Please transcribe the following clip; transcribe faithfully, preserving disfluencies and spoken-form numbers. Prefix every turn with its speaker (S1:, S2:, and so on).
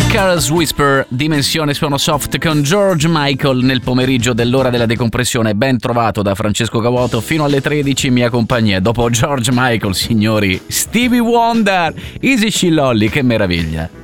S1: Carel's Whisper, dimensione suono soft con George Michael nel pomeriggio dell'ora della decompressione. Ben trovato da Francesco Cavuoto fino alle tredici, mia compagnia. Dopo George Michael, signori, Stevie Wonder, Easy She Lolly, che meraviglia.